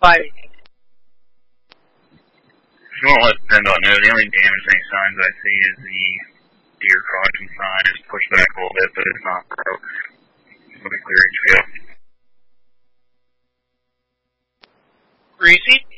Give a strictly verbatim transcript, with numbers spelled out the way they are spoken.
fighting it. Well, let PennDOT know. The only damaging signs I see is the deer caution sign is pushed back a little bit, but it's not broke. It'll be clear trail. Greasy?